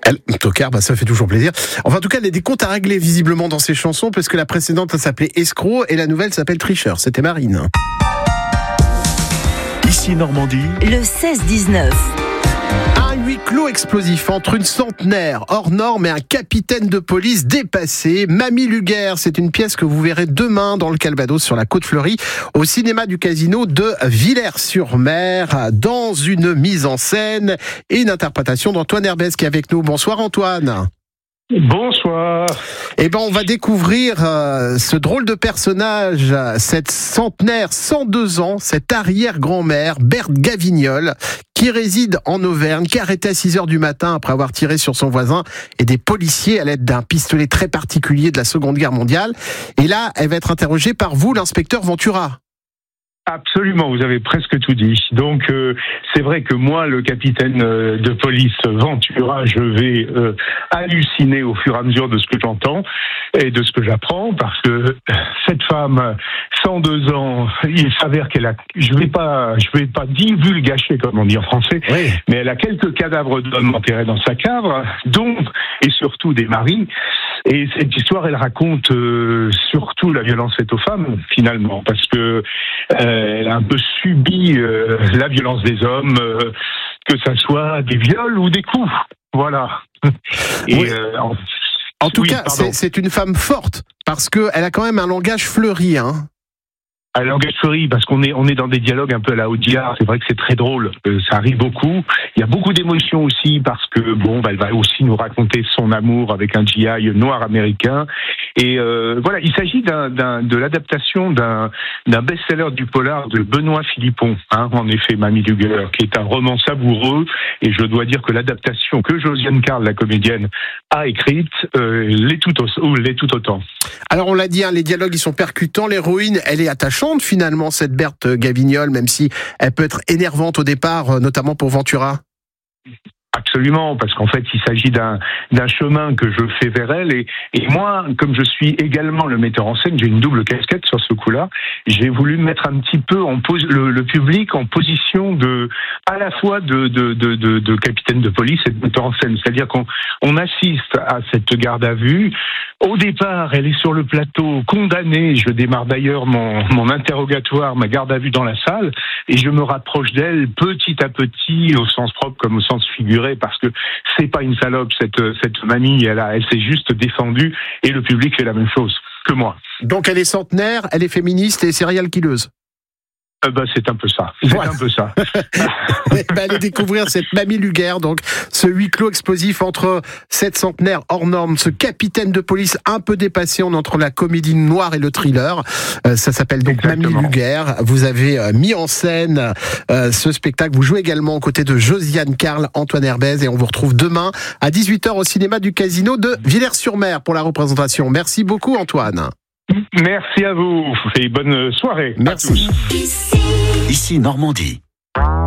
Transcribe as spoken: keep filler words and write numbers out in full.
Elle, tocard, bah ça fait toujours plaisir. Enfin, en tout cas, elle a des comptes à régler visiblement dans ses chansons, parce que la précédente, elle s'appelait Escroc et la nouvelle s'appelle Tricheur. C'était Marine. Ici Normandie. Le seize dix-neuf. Un huis clos explosif entre une centenaire hors norme et un capitaine de police dépassé. Mamie Luguerre, c'est une pièce que vous verrez demain dans le Calvados sur la Côte Fleurie, au cinéma du Casino de Villers-sur-Mer, dans une mise en scène et une interprétation d'Antoine Herbès qui est avec nous. Bonsoir Antoine. Bonsoir. Eh ben, on va découvrir euh, ce drôle de personnage, cette centenaire, cent deux ans, cette arrière-grand-mère, Berthe Gavignol, qui réside en Auvergne, qui est arrêtée à six heures du matin après avoir tiré sur son voisin et des policiers à l'aide d'un pistolet très particulier de la Seconde Guerre mondiale. Et là, elle va être interrogée par vous, l'inspecteur Ventura. Absolument, vous avez presque tout dit. Donc, euh, c'est vrai que moi, le capitaine euh, de police Ventura, je vais euh, halluciner au fur et à mesure de ce que j'entends et de ce que j'apprends, parce que cette femme, cent deux ans, il s'avère qu'elle a, je vais pas, je vais pas divulgacher comme on dit en français, Oui. mais elle a quelques cadavres d'hommes enterrés dans sa cave, dont et surtout des maris. Et cette histoire, elle raconte euh, surtout la violence faite aux femmes, finalement, parce que euh, elle a un peu subi euh, la violence des hommes, euh, que ça soit des viols ou des coups. Voilà. Et, oui. euh, en en tout oui, cas, c'est, c'est une femme forte, parce qu'elle a quand même un langage fleuri, hein. À langage fleuri, parce qu'on est on est dans des dialogues un peu à la Audiard. C'est vrai que c'est très drôle, euh, ça arrive beaucoup. Il y a beaucoup d'émotions aussi, parce que bon, bah, elle va aussi nous raconter son amour avec un G I noir américain. Et euh, voilà, il s'agit d'un, d'un de l'adaptation d'un d'un best-seller du polar de Benoît Philippon, hein, en effet, Mamie Luguerre, qui est un roman savoureux. Et je dois dire que l'adaptation que Josiane Carl, la comédienne, a écrite, euh, l'est tout au, l'est tout autant. Alors on l'a dit, hein, les dialogues ils sont percutants, l'héroïne elle est attachante finalement, cette Berthe Gavignol, même si elle peut être énervante au départ, notamment pour Ventura. Absolument, parce qu'en fait, il s'agit d'un d'un chemin que je fais vers elle, et, et moi, comme je suis également le metteur en scène, j'ai une double casquette sur ce coup-là. J'ai voulu mettre un petit peu en pose, le, le public en position de, à la fois de de, de, de de capitaine de police et de metteur en scène. C'est-à-dire qu'on on assiste à cette garde à vue. Au départ, elle est sur le plateau, condamnée. Je démarre d'ailleurs mon mon interrogatoire, ma garde à vue dans la salle, et je me rapproche d'elle petit à petit, au sens propre comme au sens figuré, parce que c'est pas une salope, cette cette mamie, elle a, elle s'est juste défendue, et le public fait la même chose que moi. Donc elle est centenaire, elle est féministe et serial killeuse. Euh, bah, c'est un peu ça. C'est Voilà. un peu ça. Ben, allez découvrir cette Mamie Luguerre, donc ce huis clos explosif entre cette centenaire hors norme, ce capitaine de police un peu dépassé, on entre la comédie noire et le thriller. Euh, ça s'appelle donc Exactement. Mamie Luguerre. Vous avez euh, mis en scène euh, ce spectacle. Vous jouez également aux côtés de Josiane Carl, Antoine Herbès, et on vous retrouve demain à dix-huit heures au cinéma du Casino de Villers-sur-Mer pour la représentation. Merci beaucoup Antoine. Merci à vous et bonne soirée. Merci. À tous. Ici Normandie.